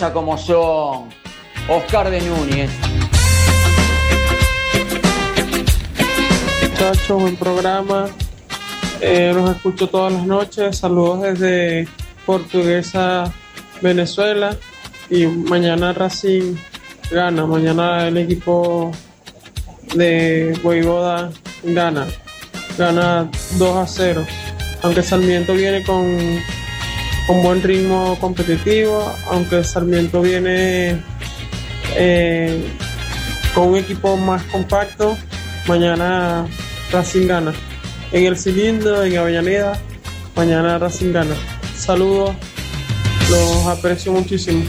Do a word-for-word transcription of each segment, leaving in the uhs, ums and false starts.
cosas como son. Oscar de Núñez. Muchachos, buen programa. Eh, los escucho todas las noches. Saludos desde Portuguesa, Venezuela. Y mañana Racing gana. Mañana el equipo de Voivoda gana. Gana dos a cero. Aunque Sarmiento viene con, con buen ritmo competitivo. Aunque Sarmiento viene eh, con un equipo más compacto. Mañana Racing gana. En el cilindro, en Avellaneda, mañana Racing gana. Saludos, los aprecio muchísimo.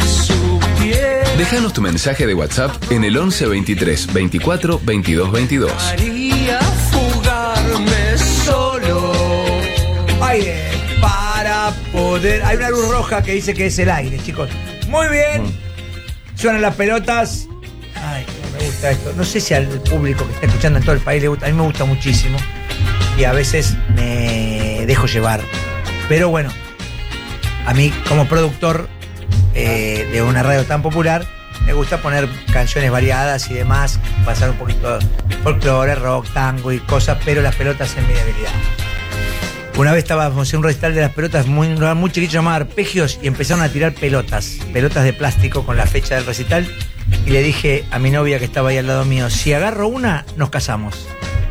Déjanos tu mensaje de WhatsApp en el once veintitrés veinticuatro veintidós veintidós. Haría fugarme solo. Aire para poder. Hay una luz roja que dice que es el aire, chicos. Muy bien. Mm. Suenan las pelotas. Ay, me gusta esto. No sé si al público que está escuchando en todo el país le gusta. A mí me gusta muchísimo. Y a veces me dejo llevar. Pero bueno, a mí como productor eh, de una radio tan popular, me gusta poner canciones variadas y demás, pasar un poquito de folclore, rock, tango y cosas, pero las pelotas en mi debilidad. Una vez estábamos en un recital de las pelotas muy, muy chiquito llamado Arpegios y empezaron a tirar pelotas, pelotas de plástico con la fecha del recital, y le dije a mi novia que estaba ahí al lado mío, si agarro una, nos casamos.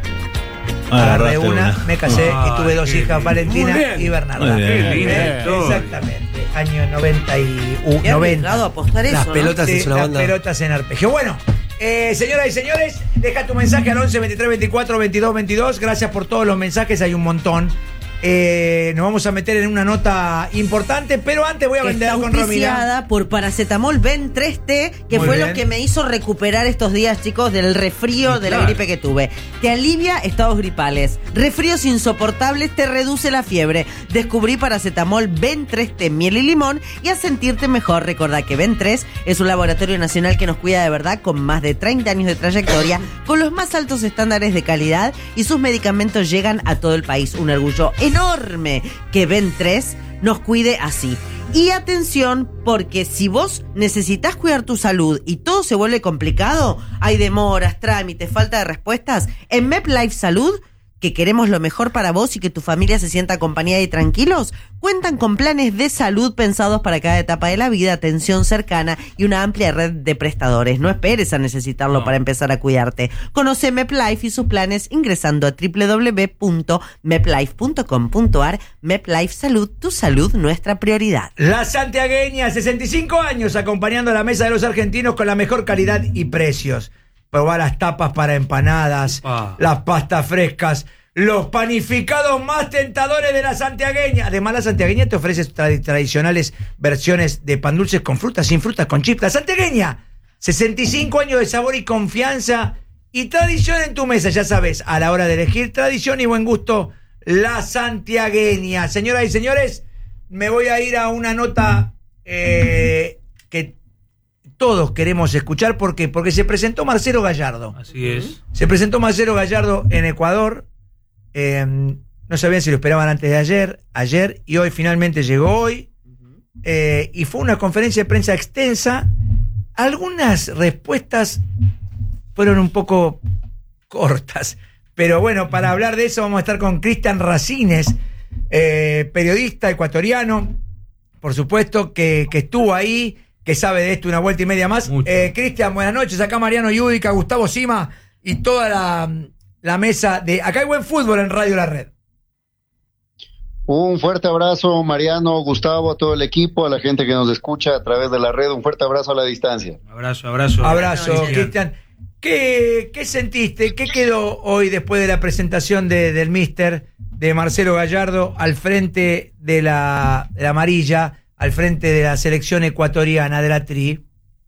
Agarré una, una, me casé ah, y tuve dos hijas, bien. Valentina y Bernarda. Bien, bien, exactamente. Año noventa y noventa. A apostar eso, las ¿no? pelotas, Sí, las banda. pelotas en arpegio. Bueno, eh, señoras y señores, deja tu mensaje al once veintitrés veinticuatro veintidós veintidós. Gracias por todos los mensajes, hay un montón. Eh, nos vamos a meter en una nota importante, pero antes voy a vender con Romina. Por Paracetamol Ben tres T, que Muy fue bien. Lo que me hizo recuperar estos días, chicos, del resfrío, sí, de claro. la gripe que tuve. Te alivia estados gripales, resfríos insoportables, te reduce la fiebre. Descubrí Paracetamol Ben tres T, miel y limón, y a sentirte mejor. Recordá que Ben tres es un laboratorio nacional que nos cuida de verdad, con más de treinta años de trayectoria, con los más altos estándares de calidad, y sus medicamentos llegan a todo el país. Un orgullo enorme que Ben tres nos cuide así. Y atención, porque si vos necesitas cuidar tu salud y todo se vuelve complicado, hay demoras, trámites, falta de respuestas, en MedLife Salud, que queremos lo mejor para vos y que tu familia se sienta acompañada y tranquilos, cuentan con planes de salud pensados para cada etapa de la vida, atención cercana y una amplia red de prestadores. No esperes a necesitarlo no. para empezar a cuidarte. Conoce MedLife y sus planes ingresando a doble u doble u doble u punto medlife punto com punto a r. MedLife Salud, tu salud, nuestra prioridad. La santiagueña, sesenta y cinco años, acompañando a la mesa de los argentinos con la mejor calidad y precios. Probar las tapas para empanadas, ah. las pastas frescas, los panificados más tentadores de la santiagueña. Además, la santiagueña te ofrece tra- tradicionales versiones de pan dulces con frutas, sin frutas, con chips. La santiagueña, sesenta y cinco años de sabor y confianza y tradición en tu mesa. Ya sabes, a la hora de elegir tradición y buen gusto, la santiagueña. Señoras y señores, me voy a ir a una nota eh, que todos queremos escuchar. ¿Por qué? Porque se presentó Marcelo Gallardo. Así es. Se presentó Marcelo Gallardo en Ecuador. Eh, no sabían si lo esperaban antes de ayer, ayer, y hoy finalmente llegó hoy. Eh, y fue una conferencia de prensa extensa. Algunas respuestas fueron un poco cortas. Pero bueno, para hablar de eso vamos a estar con Cristian Racines, eh, periodista ecuatoriano, por supuesto, que, que estuvo ahí, que sabe de esto una vuelta y media más. Eh, Cristian, buenas noches. Acá Mariano Yudica, Gustavo Sima y toda la, la mesa de... Acá hay buen fútbol en Radio La Red. Un fuerte abrazo, Mariano, Gustavo, a todo el equipo, a la gente que nos escucha a través de la red. Un fuerte abrazo a la distancia. Abrazo, abrazo. Abrazo, Cristian. ¿Qué, ¿Qué sentiste? ¿Qué quedó hoy después de la presentación de, del míster, de Marcelo Gallardo, al frente de la, de la amarilla, al frente de la selección ecuatoriana de la Tri?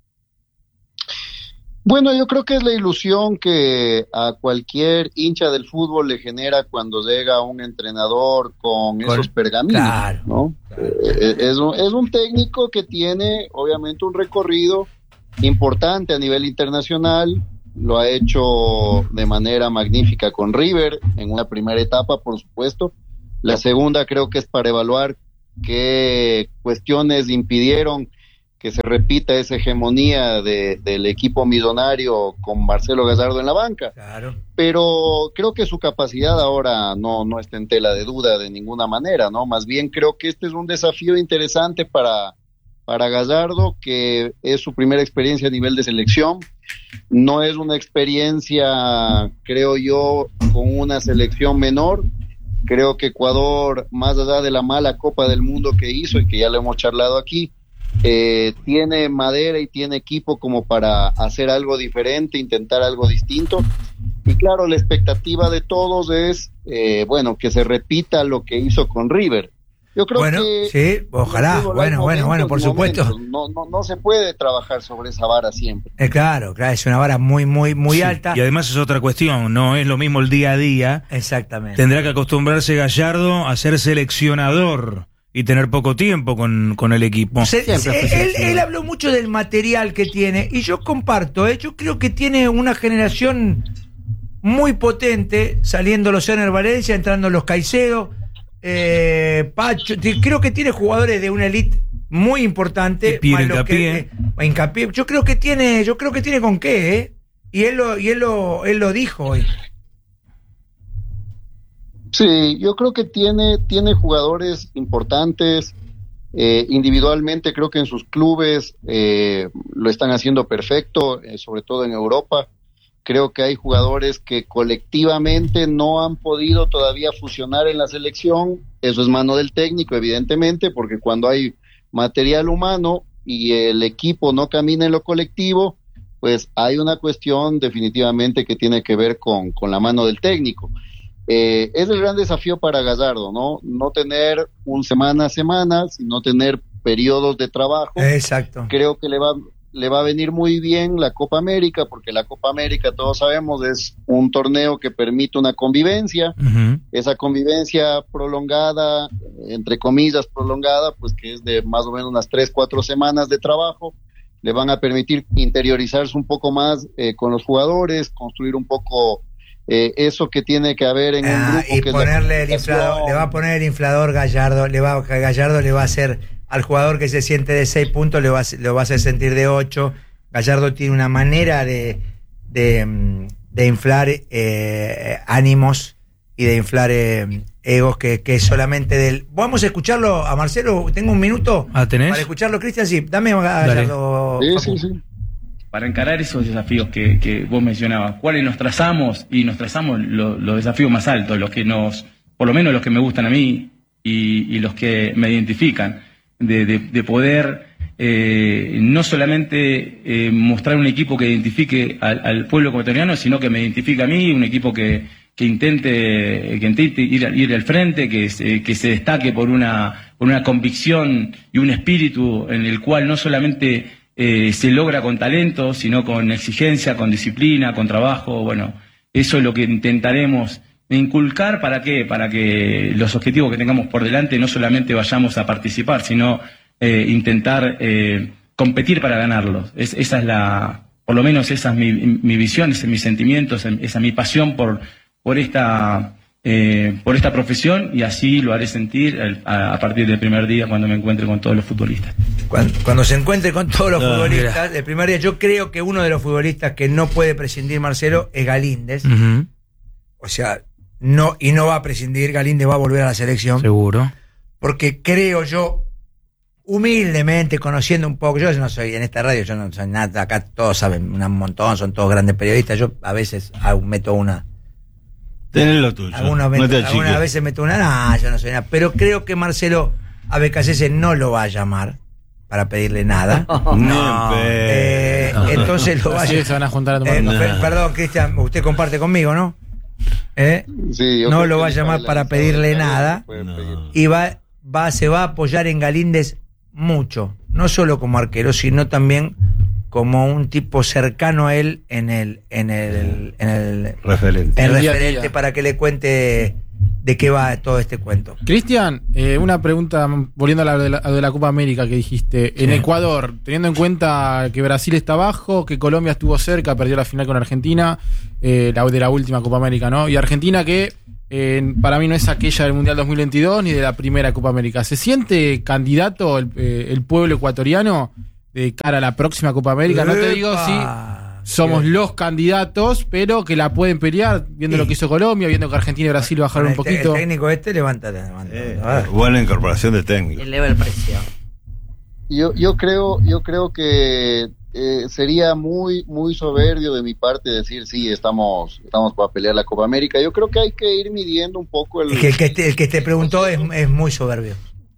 Bueno, yo creo que es la ilusión que a cualquier hincha del fútbol le genera cuando llega un entrenador con, con esos pergaminos, claro, ¿no? Claro. Eh, es, un, es un técnico que tiene obviamente un recorrido importante a nivel internacional. Lo ha hecho de manera magnífica con River en una primera etapa, por supuesto. La segunda creo que es para evaluar qué cuestiones impidieron que se repita esa hegemonía de, del equipo millonario con Marcelo Gallardo en la banca. Claro. Pero creo que su capacidad ahora no, no está en tela de duda de ninguna manera, ¿no? Más bien creo que este es un desafío interesante para, para Gallardo, que es su primera experiencia a nivel de selección. No es una experiencia, creo yo, con una selección menor. Creo que Ecuador, más allá de la mala Copa del Mundo que hizo y que ya lo hemos charlado aquí, Eh, tiene madera y tiene equipo como para hacer algo diferente, intentar algo distinto. Y claro, la expectativa de todos es, eh, bueno, que se repita lo que hizo con River. Yo creo bueno, que... sí, ojalá, bueno, momentos, bueno, bueno, por supuesto. No, no, no se puede trabajar sobre esa vara siempre. Eh, claro, claro, es una vara muy, muy, muy sí, alta. Y además es otra cuestión, no es lo mismo el día a día. Exactamente. Tendrá que acostumbrarse Gallardo a ser seleccionador y tener poco tiempo con, con el equipo. Se, se, él, él habló mucho del material que tiene, y yo comparto, ¿eh? Yo creo que tiene una generación muy potente, saliendo los Ener Valencia, entrando los Caicedo, eh, Pacho, creo que tiene jugadores de una elite muy importante. Más los que, eh, hincapié. Yo creo que tiene, yo creo que tiene con qué, ¿eh? Y él lo, y él lo, él lo dijo hoy. Sí, yo creo que tiene, tiene jugadores importantes, eh, individualmente creo que en sus clubes eh, lo están haciendo perfecto, eh, sobre todo en Europa. Creo que hay jugadores que colectivamente no han podido todavía fusionar en la selección. Eso es mano del técnico, evidentemente, porque cuando hay material humano y el equipo no camina en lo colectivo, pues hay una cuestión definitivamente que tiene que ver con, con la mano del técnico. Eh, es el gran desafío para Gallardo, ¿no? No tener un semana a semana, sino tener periodos de trabajo. Exacto. Creo que le va, le va a venir muy bien la Copa América, porque la Copa América, todos sabemos, es un torneo que permite una convivencia. Uh-huh. Esa convivencia prolongada, entre comillas prolongada, pues que es de más o menos unas tres, cuatro semanas de trabajo, le van a permitir interiorizarse un poco más eh, con los jugadores, construir un poco Eh, eso que tiene que haber en ah, un grupo y que ponerle el inflador, le va a poner el inflador Gallardo, le va Gallardo le va a hacer al jugador que se siente de seis puntos, le va a, lo va a hacer sentir de ocho. Gallardo tiene una manera de de, de inflar eh, ánimos y de inflar eh, egos que, que es solamente del. Vamos a escucharlo a Marcelo, tengo un minuto ¿Ah, tenés? para escucharlo, Cristian, sí, dame a Gallardo. Sí, sí, sí. Para encarar esos desafíos que, que vos mencionabas, ¿cuáles nos trazamos? Y nos trazamos lo, los desafíos más altos, los que nos, por lo menos los que me gustan a mí y, y los que me identifican, de, de, de poder eh, no solamente eh, mostrar un equipo que identifique al, al pueblo ecuatoriano, sino que me identifique a mí, un equipo que, que intente, que intente ir, ir al frente, que se, que se destaque por una, por una convicción y un espíritu en el cual no solamente Eh, se logra con talento, sino con exigencia, con disciplina, con trabajo. Bueno, eso es lo que intentaremos inculcar. ¿Para qué? Para que los objetivos que tengamos por delante no solamente vayamos a participar, sino eh, intentar eh, competir para ganarlos. Es, esa es la, por lo menos esa es mi, mi visión, ese es mi sentimiento, esa es mi pasión por, por esta eh, por esta profesión, y así lo haré sentir a, a partir del primer día cuando me encuentre con todos los futbolistas. Cuando, cuando se encuentre con todos los no, futbolistas, mira. el primer día, yo creo que uno de los futbolistas que no puede prescindir Marcelo es Galíndez. Uh-huh. O sea, no, y no va a prescindir, Galíndez va a volver a la selección. Seguro. Porque creo yo, humildemente, conociendo un poco, yo no soy en esta radio, yo no soy nada, acá todos saben un montón, son todos grandes periodistas, yo a veces meto una. Tenés lo tuyo. Algunas no alguna veces meto una, no, yo no soy nada. Pero creo que Marcelo a Becasese no lo va a llamar para pedirle nada. No, eh, no. Entonces lo va a llamar. Se van a juntar a tomar eh, no. Perdón, Cristian, usted comparte conmigo, ¿no? ¿Eh? Sí, no lo va a llamar para pedirle nada. No. Y va, va, se va a apoyar en Galíndez mucho. No solo como arquero, sino también como un tipo cercano a él en el en el en el referente, el referente para que le cuente de qué va todo este cuento. Cristian, eh, una pregunta volviendo a la de la, de la Copa América que dijiste. En sí. Ecuador, teniendo en cuenta que Brasil está abajo, que Colombia estuvo cerca, perdió la final con Argentina, eh, la de la última Copa América, ¿no? Y Argentina que eh, para mí no es aquella del Mundial dos mil veintidós ni de la primera Copa América. ¿Se siente candidato el, eh, el pueblo ecuatoriano de cara a la próxima Copa América. No te digo si somos los candidatos, pero que la pueden pelear, viendo sí. lo que hizo Colombia, viendo que Argentina y Brasil bajaron un poquito. El técnico este levanta, levanta. Eh, buena incorporación de técnico. Eleva el precio. Yo, yo creo, yo creo que eh, sería muy, muy soberbio de mi parte decir sí, estamos, estamos para pelear la Copa América. Yo creo que hay que ir midiendo un poco el. Es que el que te, el que te preguntó es, es muy soberbio.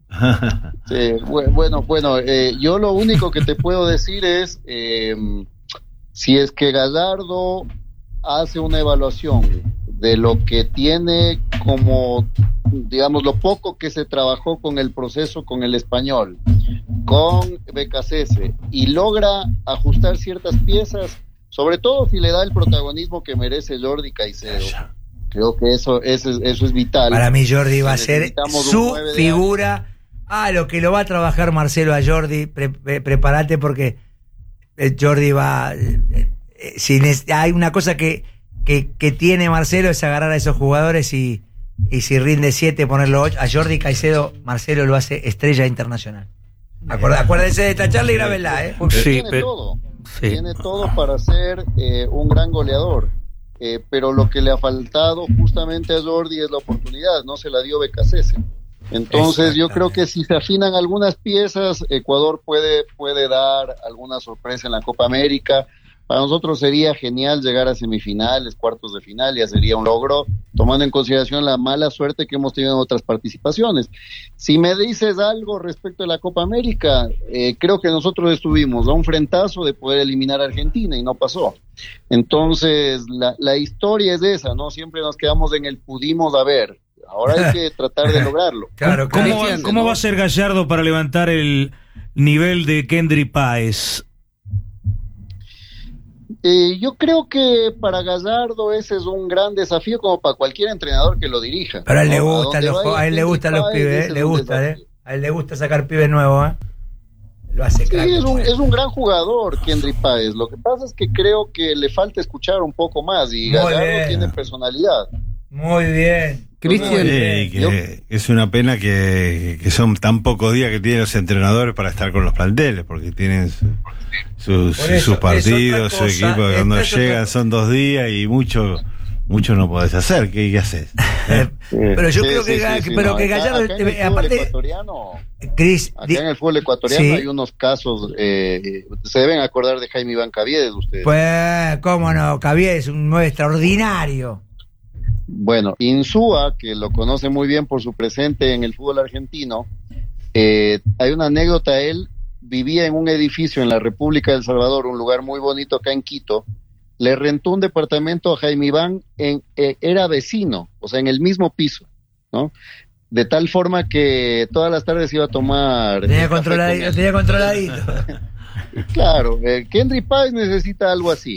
Sí, bueno, bueno, eh, yo lo único que te puedo decir es eh, si es que Gallardo hace una evaluación de lo que tiene como, digamos, lo poco que se trabajó con el proceso con el Español, con B K C S, y logra ajustar ciertas piezas, sobre todo si le da el protagonismo que merece Jordi Caicedo. Creo que eso, eso, es, eso es vital. Para mí Jordi va a ser su figura. Ah, lo que lo va a trabajar Marcelo a Jordi, pre, pre, prepárate porque Jordi va... Eh, si hay una cosa que, que, que tiene Marcelo es agarrar a esos jugadores y, y si rinde siete, ponerlo ocho. A Jordi Caicedo, Marcelo lo hace estrella internacional. Acuérdense, acuérdense de esta charla y grábenla, ¿eh? Porque sí, tiene pero, todo. Sí. Tiene todo para ser eh, un gran goleador. Eh, pero lo que le ha faltado justamente a Jordi es la oportunidad, no se la dio B K C S. Entonces yo creo que si se afinan algunas piezas, Ecuador puede, puede dar alguna sorpresa en la Copa América. Para nosotros sería genial llegar a semifinales, cuartos de final, ya sería un logro, tomando en consideración la mala suerte que hemos tenido en otras participaciones. Si me dices algo respecto a la Copa América, eh, creo que nosotros estuvimos a un frentazo de poder eliminar a Argentina y no pasó. Entonces, la, la historia es esa, ¿no? Siempre nos quedamos en el pudimos haber. Ahora hay que tratar de lograrlo. Claro, ¿Cómo, ¿Cómo, ¿cómo ¿no? va a ser Gallardo para levantar el nivel de Kendry Páez? Eh, yo creo que para Gallardo ese es un gran desafío como para cualquier entrenador que lo dirija. Pero a él le gusta, los, a él le gustan los pibes, le gusta, ¿eh? A él le gusta sacar pibes nuevos, ¿eh? Lo hace sí, es un, es un gran jugador, Kendry Páez. Lo que pasa es que creo que le falta escuchar un poco más y Gallardo tiene personalidad. Muy bien. Cristian, sí, que es una pena que, que son tan pocos días que tienen los entrenadores para estar con los planteles, porque tienen su, sus, eso, sus partidos, su equipo, que cuando llegan son dos días y mucho mucho no podés hacer. ¿Qué, qué haces? ¿Eh? Pero yo sí, creo que, sí, sí, sí, pero no, que Gallardo, acá, acá en el aparte, ecuatoriano, Chris, acá en el fútbol ecuatoriano sí. hay unos casos, eh, se deben acordar de Jaime Iván Caviedes ustedes. Pues, cómo no, Caviedes es un nueve extraordinario. Bueno, Insúa, que lo conoce muy bien por su presente en el fútbol argentino, eh, hay una anécdota, él vivía en un edificio en la República del Salvador, un lugar muy bonito acá en Quito, le rentó un departamento a Jaime Iván, en, eh, era vecino, o sea, en el mismo piso, ¿no? De tal forma que todas las tardes iba a tomar... Tenía controladito, tenía controladito. Claro, eh, Kendry Páez necesita algo así.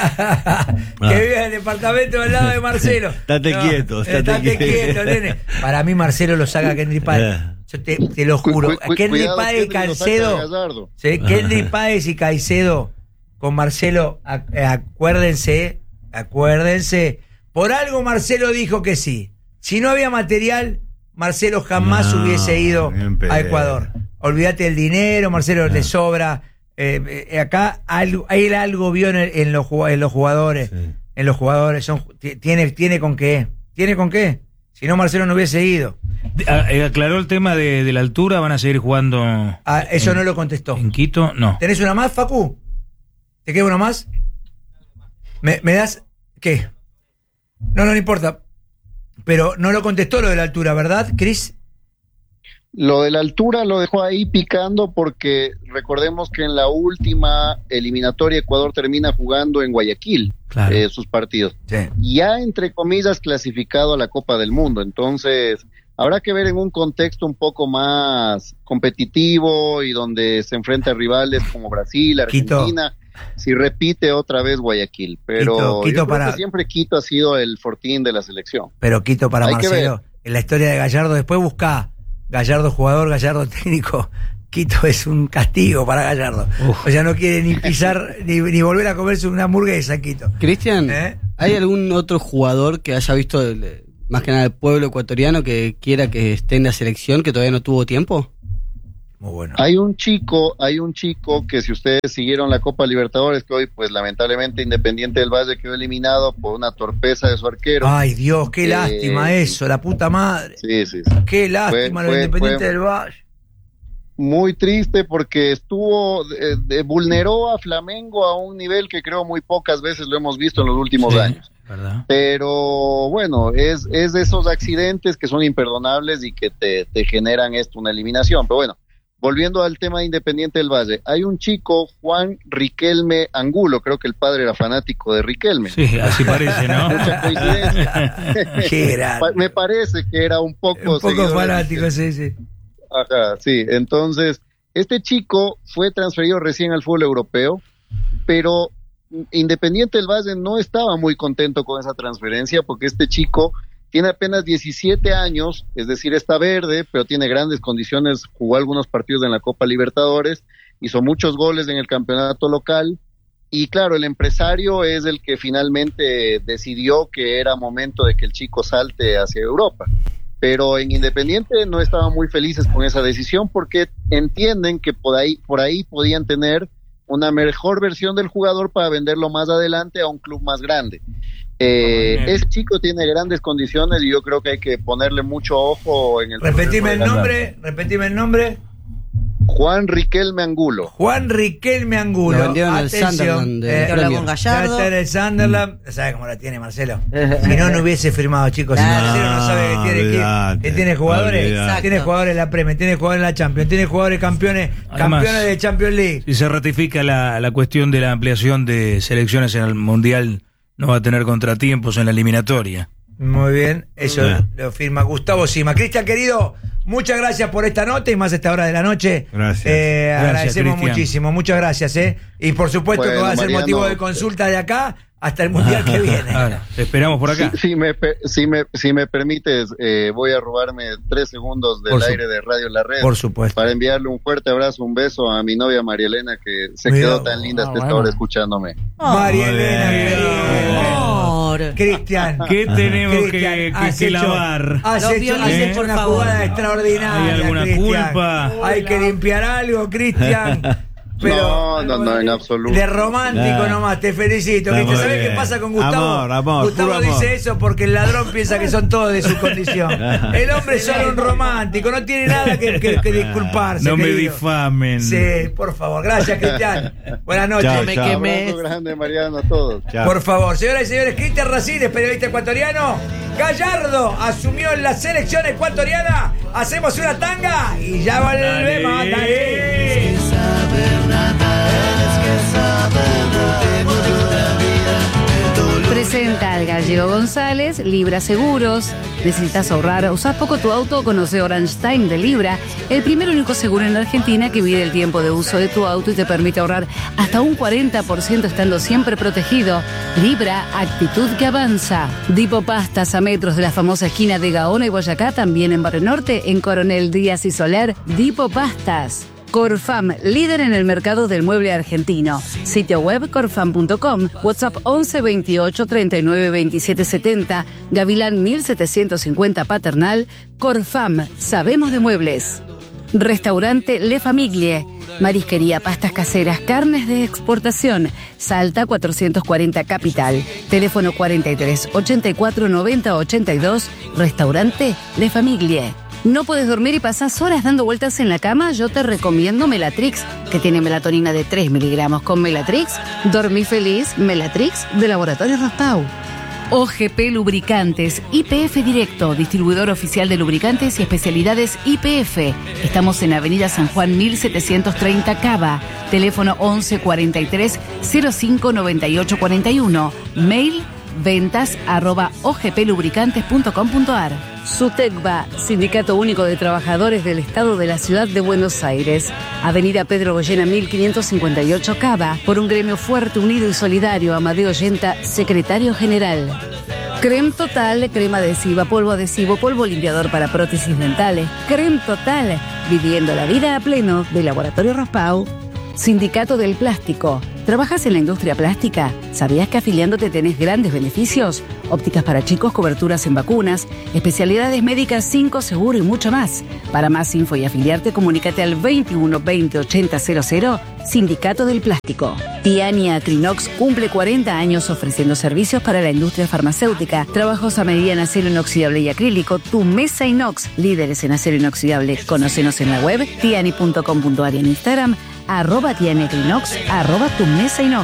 Que vive en el departamento al lado de Marcelo. Estate no, quieto, estate, estate quieto, quieto nene. Para mí Marcelo lo saca a Kendry Páez. Yo te, te lo juro. Cu, cu, Kendry Páez y Caicedo. ¿Sí? Kendry Páez y Caicedo con Marcelo, acuérdense, acuérdense. Por algo Marcelo dijo que sí. Si no había material, Marcelo jamás no, hubiese ido a Ecuador. Olvídate del dinero, Marcelo no. le sobra. Eh, eh, acá algo, él algo vio en, el, en, los, en los jugadores. Sí. En los jugadores. Son, tiene, tiene con qué. ¿Tiene con qué? Si no, Marcelo no hubiese ido. Aclaró el tema de, de la altura. ¿Van a seguir jugando? Ah, eso en, no lo contestó. ¿En Quito? No. ¿Tenés una más, Facu? ¿Te queda una más? ¿Me, me das qué? No, no, no importa. Pero no lo contestó lo de la altura, ¿verdad, Cris? Lo de la altura lo dejó ahí picando porque recordemos que en la última eliminatoria Ecuador termina jugando en Guayaquil, claro. eh, sus partidos. Sí. Ya entre comillas clasificado a la Copa del Mundo, entonces habrá que ver en un contexto un poco más competitivo y donde se enfrenta a rivales como Brasil, Argentina, Quito. Si repite otra vez Guayaquil, pero Quito, Quito yo creo para... que siempre Quito ha sido el fortín de la selección. Pero Quito para Hay Marcelo, en la historia de Gallardo, después busca Gallardo jugador, Gallardo técnico. Quito es un castigo para Gallardo. Uf. O sea, no quiere ni pisar ni, ni volver a comerse una hamburguesa, Quito. Cristian, ¿Eh? ¿hay algún otro jugador que haya visto el, más que nada el pueblo ecuatoriano que quiera que esté en la selección, que todavía no tuvo tiempo? Muy bueno. Hay un chico, hay un chico que si ustedes siguieron la Copa Libertadores, que hoy pues lamentablemente Independiente del Valle quedó eliminado por una torpeza de su arquero. Ay Dios, qué eh, lástima eso, la puta madre. Sí, sí, sí. Qué lástima lo Independiente del Valle. Muy triste porque estuvo, eh, de, vulneró a Flamengo a un nivel que creo muy pocas veces lo hemos visto en los últimos sí, años. ¿Verdad? Pero bueno, es, es de esos accidentes que son imperdonables y que te, te generan esto, una eliminación. Pero bueno, volviendo al tema de Independiente del Valle, hay un chico, Juan Riquelme Angulo, creo que el padre era fanático de Riquelme. Sí, así parece, ¿no? Mucha coincidencia. Me parece que era un poco... Un poco fanático, sí, sí. Ajá, sí. Entonces, este chico fue transferido recién al fútbol europeo, pero Independiente del Valle no estaba muy contento con esa transferencia porque este chico tiene apenas diecisiete años, es decir, está verde, pero tiene grandes condiciones, jugó algunos partidos en la Copa Libertadores, hizo muchos goles en el campeonato local, y claro, el empresario es el que finalmente decidió que era momento de que el chico salte hacia Europa. Pero en Independiente no estaban muy felices con esa decisión porque entienden que por ahí, por ahí podían tener una mejor versión del jugador para venderlo más adelante a un club más grande. Eh, ese chico tiene grandes condiciones y yo creo que hay que ponerle mucho ojo en el... Repetime el nombre, repetime el nombre. Juan Riquelme Angulo. Juan Riquelme Angulo. Lo vendieron en el Sunderland. Eh, habla con Gallardo. Está en el Sunderland. ¿Sabe cómo la tiene Marcelo? Si no, no hubiese firmado, chicos. Si no, Marcelo no sabe que tiene, que, que tiene jugadores. Exacto. Tiene jugadores en la Premier, tiene jugadores en la Champions, tiene jugadores campeones, Además, campeones de Champions League. Si se ratifica la, la cuestión de la ampliación de selecciones en el Mundial, no va a tener contratiempos en la eliminatoria. Muy bien, eso yeah. lo firma Gustavo Sima. Cristian, querido, muchas gracias por esta nota y más a esta hora de la noche. Gracias. Eh, gracias agradecemos Cristian. muchísimo, muchas gracias. Eh. Y por supuesto bueno, que va a ser Mariano, motivo de consulta de acá hasta el Mundial que viene. Ahora, te esperamos por acá. Si, si, me, si, me, si me permites, eh, voy a robarme tres segundos del aire de Radio La Red. Por supuesto. Para enviarle un fuerte abrazo, un beso a mi novia María Elena, que se Mira, quedó tan linda hasta oh, esta hora escuchándome. Oh, María Elena, querida. Cristian, ¿qué tenemos Cristian, que, que, que lavar? Has Los hecho, has hecho una jugada favor. extraordinaria. ¿Hay alguna Cristian. culpa? Hay que limpiar algo, Cristian. Pero, no, no, no, en absoluto. De romántico nomás, te felicito. Cristian, ¿sabes qué pasa con Gustavo? Amor, amor, Gustavo dice amor. eso porque el ladrón piensa que son todos de su condición. El hombre es solo un romántico, no tiene nada que, que, que disculparse. No querido. me difamen. Sí, por favor. Gracias, Cristian. Buenas noches. Chao, me chao. quemé. Un abrazo grande, Mariano, a todos. Chao. Por favor, señoras y señores, Cristian Racines, periodista ecuatoriano. Gallardo asumió en la selección ecuatoriana. Hacemos una tanga y ya volvemos. Dale. Dale. Presenta al Gallego González, Libra Seguros. ¿Necesitas ahorrar? ¿Usás poco tu auto? Conoce Orange Time de Libra, el primer único seguro en Argentina que mide el tiempo de uso de tu auto y te permite ahorrar hasta un cuarenta por ciento estando siempre protegido. Libra, actitud que avanza. Dipo Pastas, a metros de la famosa esquina de Gaona y Boyacá, también en Barrio Norte, en Coronel Díaz y Soler. Dipo Pastas. Corfam, líder en el mercado del mueble argentino. Sitio web corfam punto com, WhatsApp once veintiocho treinta y nueve veintisiete setenta, Gavilán mil setecientos cincuenta Paternal. Corfam, sabemos de muebles. Restaurante Le Famiglie, marisquería, pastas caseras, carnes de exportación. Salta cuatrocientos cuarenta Capital. Teléfono cuarenta y tres ochenta y cuatro noventa ochenta y dos. Restaurante Le Famiglie. ¿No puedes dormir y pasas horas dando vueltas en la cama? Yo te recomiendo Melatrix, que tiene melatonina de tres miligramos. Con Melatrix, dormí feliz. Melatrix, de Laboratorio Raspau. O G P Lubricantes, I P F Directo, distribuidor oficial de lubricantes y especialidades I P F. Estamos en Avenida San Juan mil setecientos treinta Cava. Teléfono once cuarenta y tres cero cinco noventa y ocho cuarenta y uno. Mail ventas arroba o g p lubricantes punto com punto a r. SUTECBA, Sindicato Único de Trabajadores del Estado de la Ciudad de Buenos Aires. Avenida Pedro Goyena mil quinientos cincuenta y ocho Cava. Por un gremio fuerte, unido y solidario. Amadeo Yenta, secretario general. Creme Total, crema adhesiva, polvo adhesivo, polvo limpiador para prótesis dentales. Creme Total, viviendo la vida a pleno, de Laboratorio Raspau. Sindicato del Plástico. ¿Trabajas en la industria plástica? ¿Sabías que afiliándote tenés grandes beneficios? Ópticas para chicos, coberturas en vacunas, especialidades médicas, cinco seguro y mucho más. Para más info y afiliarte, comunícate al veintiuno veinte ochenta cero cero, Sindicato del Plástico. Tiani Acrinox cumple cuarenta años ofreciendo servicios para la industria farmacéutica, trabajos a medida en acero inoxidable y acrílico, tu mesa inox, líderes en acero inoxidable. Conócenos en la web tiani punto com punto ar y en Instagram, arroba Tiani Acrinox, arroba tu mesa inox.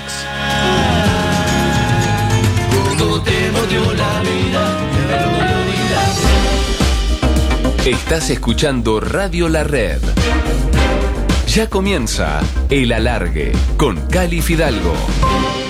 Estás escuchando Radio La Red. Ya comienza El Alargue con Cali Fidalgo.